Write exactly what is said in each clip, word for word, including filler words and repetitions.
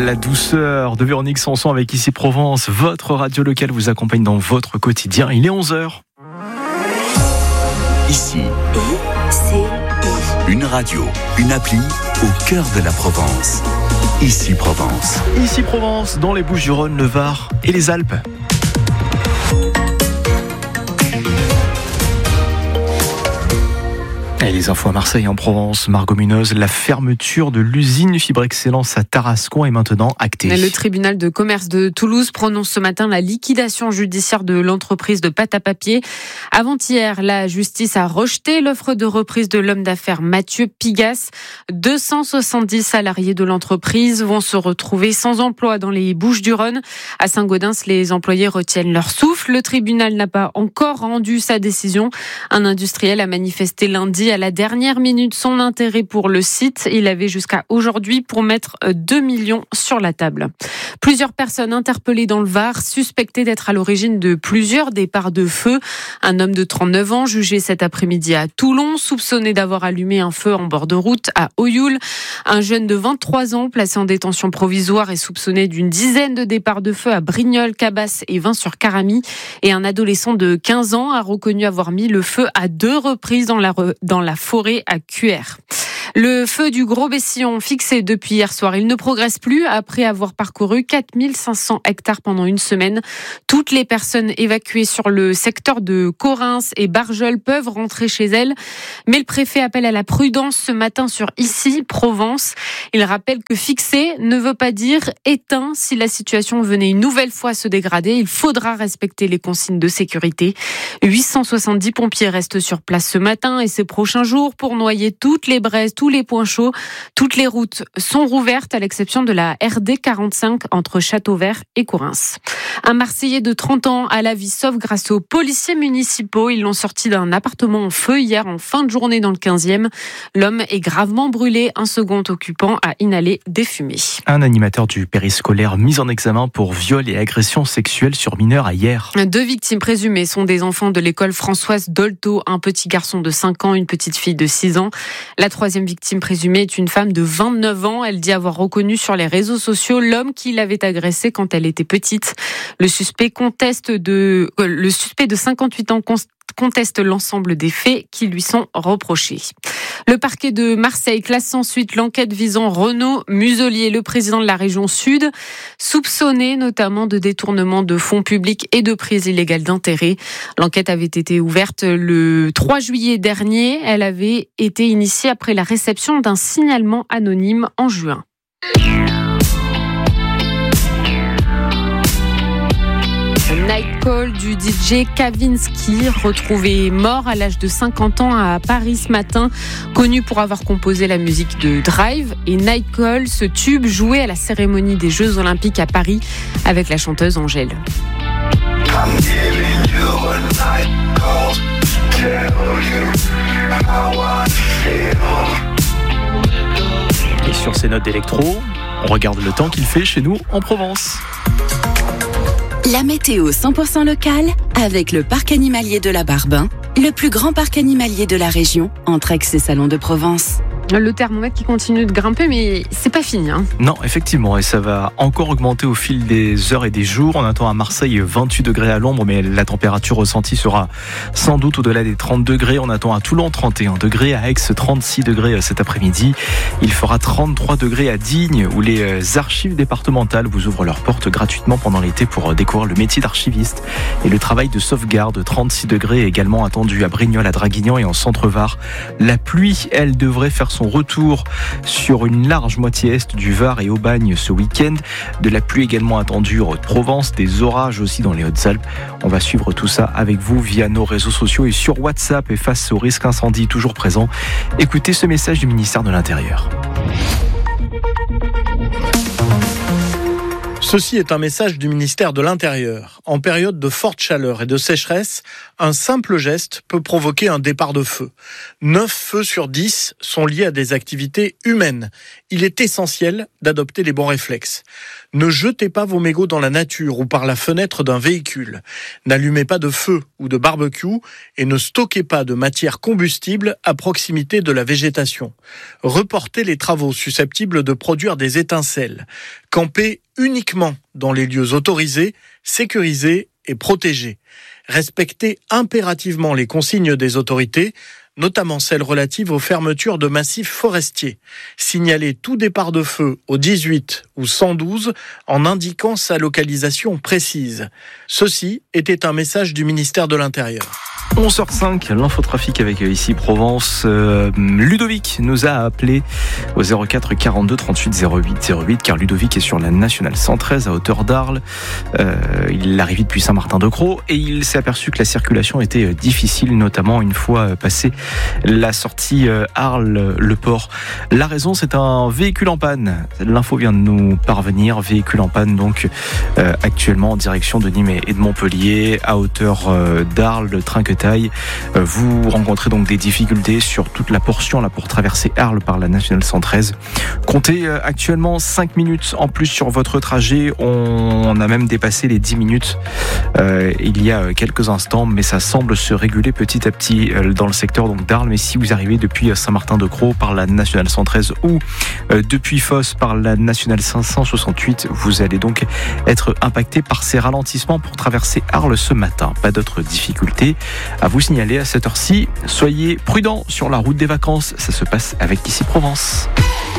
La douceur de Véronique Sanson avec Ici Provence, votre radio locale vous accompagne dans votre quotidien. Il est onze heures. Ici, I C I. Une radio, une appli au cœur de la Provence. Ici Provence. Ici Provence, dans les Bouches-du-Rhône, le Var et les Alpes. Et les infos à Marseille en Provence, Margot Munoz, la fermeture de l'usine Fibre Excellence à Tarascon est maintenant actée. Le tribunal de commerce de Toulouse prononce ce matin la liquidation judiciaire de l'entreprise de pâte à papier. Avant-hier, la justice a rejeté l'offre de reprise de l'homme d'affaires Mathieu Pigasse. deux cent soixante-dix salariés de l'entreprise vont se retrouver sans emploi dans les Bouches-du-Rhône. À Saint-Gaudens, les employés retiennent leur souffle. Le tribunal n'a pas encore rendu sa décision. Un industriel a manifesté lundi à la dernière minute son intérêt pour le site. Il avait jusqu'à aujourd'hui pour mettre deux millions sur la table. Plusieurs personnes interpellées dans le Var, suspectées d'être à l'origine de plusieurs départs de feu. Un homme de trente-neuf ans, jugé cet après-midi à Toulon, soupçonné d'avoir allumé un feu en bord de route à Oyoul. Un jeune de vingt-trois ans, placé en détention provisoire, est soupçonné d'une dizaine de départs de feu à Brignoles, Cabas et Vins-sur-Caramie. Et un adolescent de quinze ans a reconnu avoir mis le feu à deux reprises dans la, re... dans la forêt à Cuers. Le feu du Gros Bessillon, fixé depuis hier soir, il ne progresse plus après avoir parcouru quatre mille cinq cents hectares pendant une semaine. Toutes les personnes évacuées sur le secteur de Corrins et Barjol peuvent rentrer chez elles. Mais le préfet appelle à la prudence ce matin sur Ici, Provence. Il rappelle que fixé ne veut pas dire éteint. Si la situation venait une nouvelle fois se dégrader, il faudra respecter les consignes de sécurité. huit cent soixante-dix pompiers restent sur place ce matin et ces prochains jours pour noyer toutes les braises, tous les points chauds. Toutes les routes sont rouvertes à l'exception de la R D quarante-cinq entre Châteauvert et Corrins. Un Marseillais de trente ans a la vie sauve grâce aux policiers municipaux. Ils l'ont sorti d'un appartement en feu hier en fin de journée dans le quinzième. L'homme est gravement brûlé. Un second occupant a inhalé des fumées. Un animateur du périscolaire mis en examen pour viol et agression sexuelle sur mineur à Hyères. Deux victimes présumées sont des enfants de l'école Françoise Dolto, un petit garçon de cinq ans, une petite fille de six ans. La troisième victime présumée est une femme de vingt-neuf ans. Elle dit avoir reconnu sur les réseaux sociaux l'homme qui l'avait agressée quand elle était petite. Le suspect conteste de, le suspect de cinquante-huit ans conteste l'ensemble des faits qui lui sont reprochés. Le parquet de Marseille classe ensuite l'enquête visant Renaud Muselier, le président de la région Sud, soupçonné notamment de détournement de fonds publics et de prise illégale d'intérêt. L'enquête avait été ouverte le trois juillet dernier. Elle avait été initiée après la réception d'un signalement anonyme en juin. Night Call du D J Kavinsky, retrouvé mort à l'âge de cinquante ans à Paris ce matin, connu pour avoir composé la musique de Drive. Et Night Call, ce tube joué à la cérémonie des Jeux Olympiques à Paris avec la chanteuse Angèle. Et sur ces notes d'électro, on regarde le temps qu'il fait chez nous en Provence. La météo cent pour cent locale avec le parc animalier de la Barbin, le plus grand parc animalier de la région, entre Aix et Salon de Provence. Le thermomètre qui continue de grimper, mais c'est pas fini. Hein. Non, effectivement, et ça va encore augmenter au fil des heures et des jours. On attend à Marseille vingt-huit degrés à l'ombre, mais la température ressentie sera sans doute au-delà des trente degrés. On attend à Toulon trente et un degrés, à Aix trente-six degrés cet après-midi. Il fera trente-trois degrés à Digne, où les archives départementales vous ouvrent leurs portes gratuitement pendant l'été pour découvrir le métier d'archiviste et le travail de sauvegarde. trente-six degrés également attendu à Brignoles, à Draguignan et en Centre-Var. La pluie, elle, devrait faire son retour sur une large moitié est du Var et Aubagne ce week-end. De la pluie également attendue en Haute-Provence, des orages aussi dans les Hautes-Alpes. On va suivre tout ça avec vous via nos réseaux sociaux et sur WhatsApp. Et face au risque incendie toujours présent, écoutez ce message du ministère de l'Intérieur. Ceci est un message du ministère de l'Intérieur. En période de forte chaleur et de sécheresse, un simple geste peut provoquer un départ de feu. neuf feux sur dix sont liés à des activités humaines. Il est essentiel d'adopter les bons réflexes. Ne jetez pas vos mégots dans la nature ou par la fenêtre d'un véhicule. N'allumez pas de feu ou de barbecue et ne stockez pas de matière combustible à proximité de la végétation. Reportez les travaux susceptibles de produire des étincelles. Camper uniquement dans les lieux autorisés, sécurisés et protégés. Respecter impérativement les consignes des autorités, notamment celles relatives aux fermetures de massifs forestiers. Signaler tout départ de feu au dix-huit ou cent douze en indiquant sa localisation précise. Ceci était un message du ministère de l'Intérieur. onze heures cinq, l'infotrafic avec Ici Provence. Euh, Ludovic nous a appelé au zéro quatre quarante-deux trente-huit zéro huit zéro huit car Ludovic est sur la nationale cent treize à hauteur d'Arles. Euh, il arrivait depuis Saint-Martin-de-Crau et il s'est aperçu que la circulation était difficile, notamment une fois passé la sortie Arles-le-Port. La raison, c'est un véhicule en panne. L'info vient de nous parvenir. Véhicule en panne donc euh, actuellement en direction de Nîmes et de Montpellier à hauteur euh, d'Arles, le train que taille. Euh, vous rencontrez donc des difficultés sur toute la portion là pour traverser Arles par la nationale cent treize. Comptez euh, actuellement cinq minutes en plus sur votre trajet. On a même dépassé les dix minutes euh, il y a quelques instants, mais ça semble se réguler petit à petit euh, dans le secteur donc d'Arles. Mais si vous arrivez depuis Saint-Martin-de-Crau par la nationale cent treize ou euh, depuis Fosse par la nationale cinq cent soixante-huit, vous allez donc être impacté par ces ralentissements pour traverser Arles ce matin. Pas d'autres difficultés à vous signaler à cette heure-ci. Soyez prudents sur la route des vacances. Ça se passe avec Ici Provence.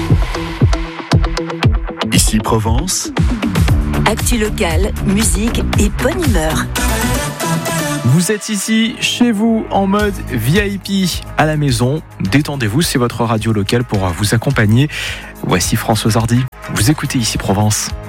Ici Provence. Actu locale, musique et bonne humeur. Vous êtes ici, chez vous, en mode V I P, à la maison. Détendez-vous, c'est votre radio locale pour vous accompagner. Voici Françoise Hardy. Vous écoutez Ici Provence.